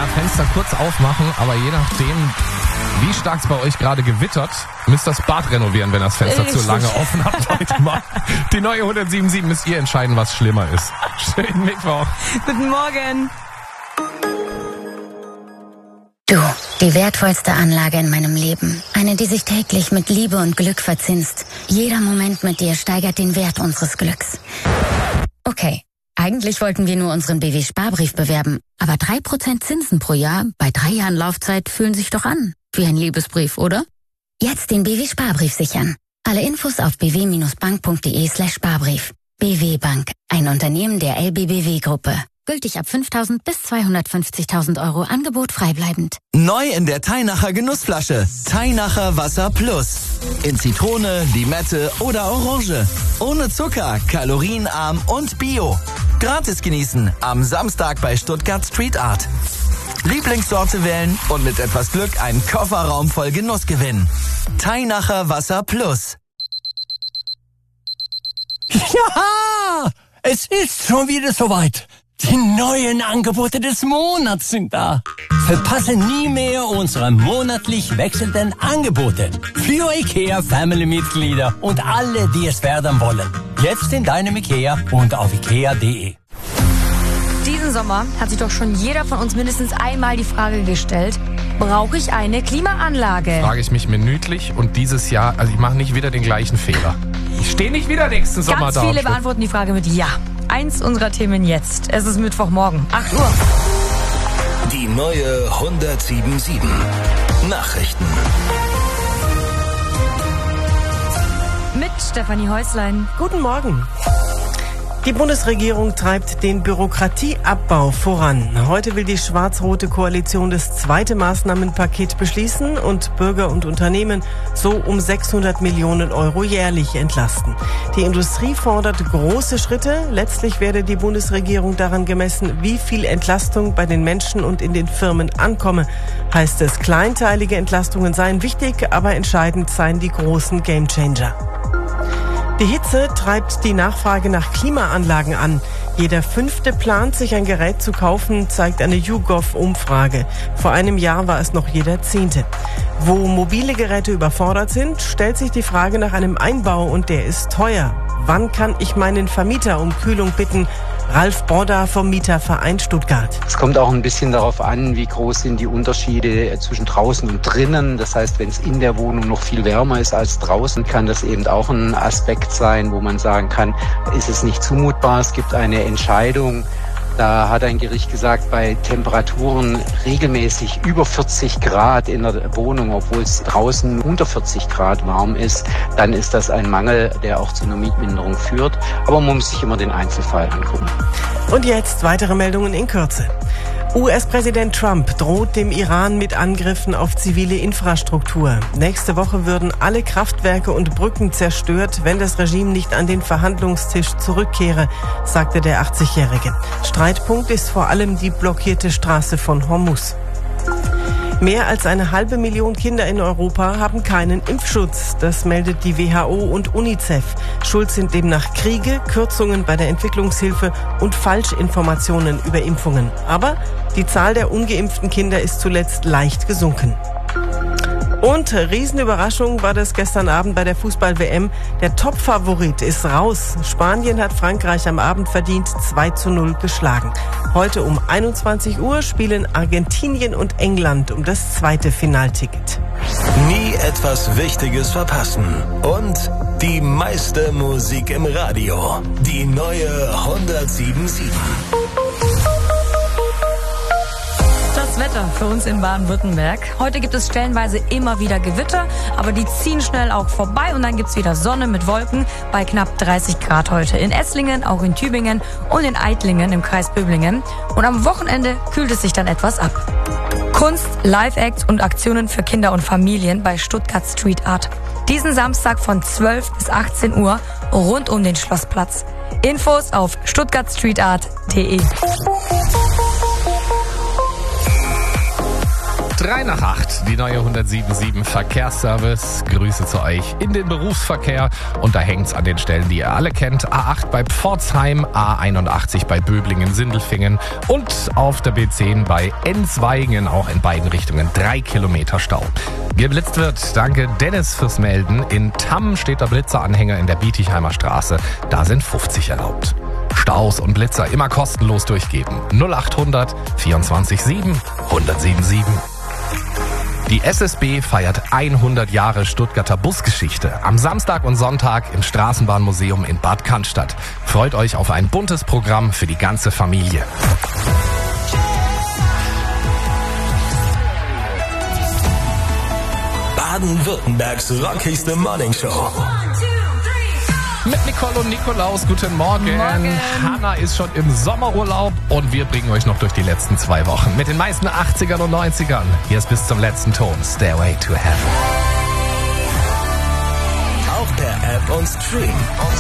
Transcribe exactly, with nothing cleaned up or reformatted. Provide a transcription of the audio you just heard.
Fenster kurz aufmachen, aber je nachdem, wie stark es bei euch gerade gewittert, müsst das Bad renovieren, wenn das Fenster Richtig. zu lange offen habt heute mal. Die neue hundertsieben müsst ihr entscheiden, was schlimmer ist. Schönen Mittwoch. Guten Morgen. Du, die wertvollste Anlage in meinem Leben. Eine, die sich täglich mit Liebe und Glück verzinst. Jeder Moment mit dir steigert den Wert unseres Glücks. Okay, eigentlich wollten wir nur unseren B W-Sparbrief bewerben. Aber drei Prozent Zinsen pro Jahr bei drei Jahren Laufzeit fühlen sich doch an. Wie ein Liebesbrief, oder? Jetzt den B W-Sparbrief sichern. Alle Infos auf b w bank punkt d e slash Sparbrief. B W Bank, ein Unternehmen der L B B W-Gruppe. Gültig ab fünftausend bis zweihundertfünfzigtausend Euro, Angebot freibleibend. Neu in der Theinacher Genussflasche. Theinacher Wasser Plus. In Zitrone, Limette oder Orange. Ohne Zucker, kalorienarm und bio. Gratis genießen am Samstag bei Stuttgart Street Art. Lieblingssorte wählen und mit etwas Glück einen Kofferraum voll Genuss gewinnen. Theinacher Wasser Plus. Ja, es ist schon wieder soweit. Die neuen Angebote des Monats sind da. Verpasse nie mehr unsere monatlich wechselnden Angebote. Für IKEA-Family-Mitglieder und alle, die es werden wollen. Jetzt in deinem IKEA und auf ikea punkt de. Diesen Sommer hat sich doch schon jeder von uns mindestens einmal die Frage gestellt, brauche ich eine Klimaanlage? Frage ich mich minütlich und dieses Jahr, also ich mache nicht wieder den gleichen Fehler. Ich stehe nicht wieder nächsten Sommer Ganz da. Ganz viele beantworten die Frage mit Ja. Eins unserer Themen jetzt. Es ist Mittwochmorgen, acht Uhr. Die neue hundertsieben Nachrichten. Mit Stefanie Häuslein. Guten Morgen. Die Bundesregierung treibt den Bürokratieabbau voran. Heute will die schwarz-rote Koalition das zweite Maßnahmenpaket beschließen und Bürger und Unternehmen so um sechshundert Millionen Euro jährlich entlasten. Die Industrie fordert große Schritte. Letztlich werde die Bundesregierung daran gemessen, wie viel Entlastung bei den Menschen und in den Firmen ankomme. Heißt es, kleinteilige Entlastungen seien wichtig, aber entscheidend seien die großen Gamechanger. Die Hitze treibt die Nachfrage nach Klimaanlagen an. Jeder Fünfte plant, sich ein Gerät zu kaufen, zeigt eine YouGov-Umfrage. Vor einem Jahr war es noch jeder Zehnte. Wo mobile Geräte überfordert sind, stellt sich die Frage nach einem Einbau und der ist teuer. Wann kann ich meinen Vermieter um Kühlung bitten? Ralf Borda vom Mieterverein Stuttgart. Es kommt auch ein bisschen darauf an, wie groß sind die Unterschiede zwischen draußen und drinnen. Das heißt, wenn es in der Wohnung noch viel wärmer ist als draußen, kann das eben auch ein Aspekt sein, wo man sagen kann, ist es nicht zumutbar. Es gibt eine Entscheidung. Da hat ein Gericht gesagt, bei Temperaturen regelmäßig über vierzig Grad in der Wohnung, obwohl es draußen unter vierzig Grad warm ist, dann ist das ein Mangel, der auch zu einer Mietminderung führt. Aber man muss sich immer den Einzelfall angucken. Und jetzt weitere Meldungen in Kürze. U S-Präsident Trump droht dem Iran mit Angriffen auf zivile Infrastruktur. Nächste Woche würden alle Kraftwerke und Brücken zerstört, wenn das Regime nicht an den Verhandlungstisch zurückkehre, sagte der achtzigjährige. Streitpunkt ist vor allem die blockierte Straße von Hormuz. Mehr als eine halbe Million Kinder in Europa haben keinen Impfschutz. Das meldet die W H O und UNICEF. Schuld sind demnach Kriege, Kürzungen bei der Entwicklungshilfe und Falschinformationen über Impfungen. Aber die Zahl der ungeimpften Kinder ist zuletzt leicht gesunken. Und Riesenüberraschung war das gestern Abend bei der Fußball-W M. Der Top-Favorit ist raus. Spanien hat Frankreich am Abend verdient zwei zu null geschlagen. Heute um einundzwanzig Uhr spielen Argentinien und England um das zweite Finalticket. Nie etwas Wichtiges verpassen. Und die meiste Musik im Radio. Die neue hundertsieben sieben. Das Wetter für uns in Baden-Württemberg. Heute gibt es stellenweise immer wieder Gewitter, aber die ziehen schnell auch vorbei und dann gibt's wieder Sonne mit Wolken bei knapp dreißig Grad heute. In Esslingen, auch in Tübingen und in Eitlingen im Kreis Böblingen. Und am Wochenende kühlt es sich dann etwas ab. Kunst, Live-Acts und Aktionen für Kinder und Familien bei Stuttgart Street Art. Diesen Samstag von zwölf bis achtzehn Uhr rund um den Schlossplatz. Infos auf stuttgart street art punkt de. Drei nach acht, die neue hundertsieben Komma sieben Verkehrsservice. Grüße zu euch in den Berufsverkehr. Und da hängt's an den Stellen, die ihr alle kennt. A acht bei Pforzheim, A einundachtzig bei Böblingen-Sindelfingen und auf der B zehn bei Ensweigen, auch in beiden Richtungen. Drei Kilometer Stau. Geblitzt wird, danke Dennis fürs Melden. In Tamm steht der Blitzeranhänger in der Bietigheimer Straße. Da sind fünfzig erlaubt. Staus und Blitzer immer kostenlos durchgeben. null achthundert vierundzwanzig sieben hundertsieben. Die S S B feiert hundert Jahre Stuttgarter Busgeschichte. Am Samstag und Sonntag im Straßenbahnmuseum in Bad Cannstatt. Freut euch auf ein buntes Programm für die ganze Familie. Baden-Württembergs rockigste Morningshow. Mit Nicole und Nikolaus, guten Morgen. Morgen. Hanna ist schon im Sommerurlaub und wir bringen euch noch durch die letzten zwei Wochen mit den meisten achtzigern und neunzigern. Hier ist bis zum letzten Ton Stairway to Heaven. Auch per App und Stream.